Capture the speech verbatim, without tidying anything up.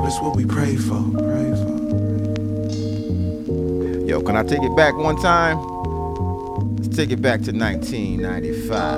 it's what we pray for, pray for. Yo, can I take it back one time? Let's take it back to nineteen ninety-five.